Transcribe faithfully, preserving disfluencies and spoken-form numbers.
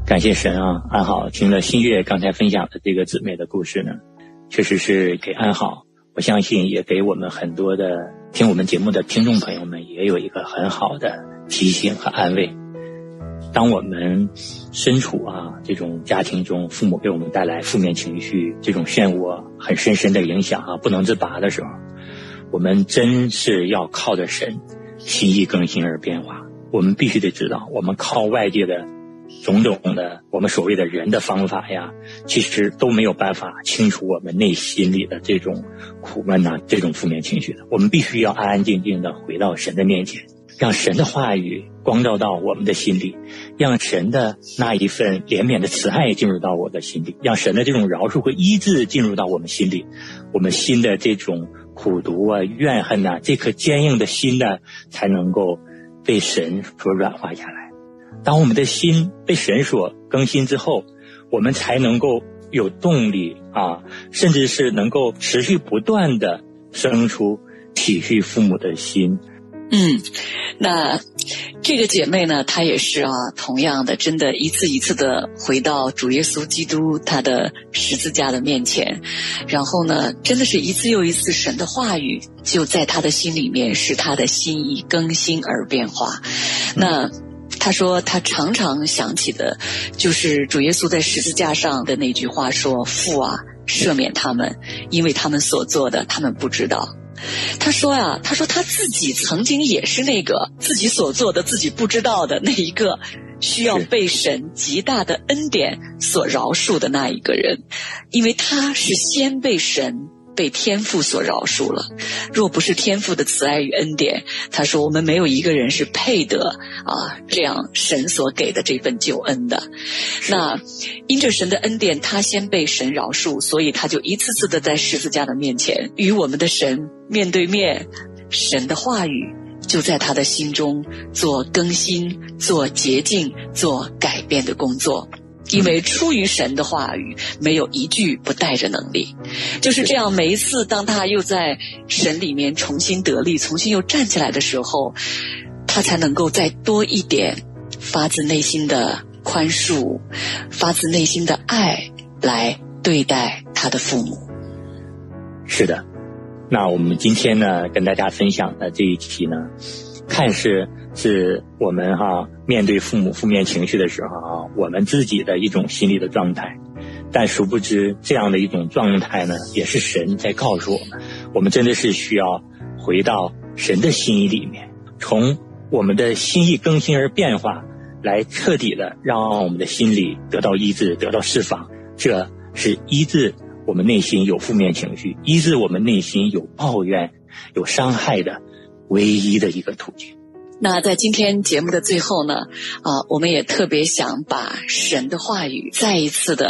感谢神啊，安好听了新月刚才分享的这个姊妹的故事呢，确实是给安好，我相信也给我们很多的听我们节目的听众朋友们也有一个很好的提醒和安慰。当我们身处啊这种家庭中，父母给我们带来负面情绪，这种漩涡很深深的影响啊，不能自拔的时候，我们真是要靠着神心意更新而变化。我们必须得知道，我们靠外界的种种的我们所谓的人的方法呀，其实都没有办法清除我们内心里的这种苦闷呐、啊，这种负面情绪的。我们必须要安安静静的回到神的面前，让神的话语光照到我们的心里，让神的那一份怜悯的慈爱进入到我的心里，让神的这种饶恕和医治进入到我们心里，我们心的这种苦毒啊、怨恨呐、啊，这颗坚硬的心呢，才能够被神所软化下来。当我们的心被神所更新之后，我们才能够有动力啊，甚至是能够持续不断的生出体恤父母的心。 嗯，那这个姐妹呢，她也是啊，同样的，真的一次一次的回到主耶稣基督他的十字架的面前，然后呢，真的是一次又一次神的话语就在她的心里面，使她的心意更新而变化。那他说他常常想起的就是主耶稣在十字架上的那句话，说父啊，赦免他们，因为他们所做的他们不知道。他说呀、啊，他说他自己曾经也是那个自己所做的自己不知道的那一个需要被神极大的恩典所饶恕的那一个人，因为他是先被神被天父所饶恕了，若不是天父的慈爱与恩典，他说我们没有一个人是配得啊这样神所给的这份救恩的。那因着神的恩典，他先被神饶恕，所以他就一次次的在十字架的面前与我们的神面对面，神的话语就在他的心中做更新、做洁净、做改变的工作。因为出于神的话语，没有一句不带着能力。就是这样，每一次当他又在神里面重新得力，重新又站起来的时候，他才能够再多一点发自内心的宽恕，发自内心的爱来对待他的父母。 是的，那我们今天呢跟大家分享的这一期呢，看似是我们哈、啊、面对父母负面情绪的时候啊，我们自己的一种心理的状态，但殊不知这样的一种状态呢，也是神在告诉我们，我们真的是需要回到神的心意里面，从我们的心意更新而变化，来彻底的让我们的心理得到医治，得到释放。这是医治我们内心有负面情绪，医治我们内心有抱怨、有伤害的唯一的一个途径。 那在今天节目的最后呢，啊，我们也特别想把神的话语再一次的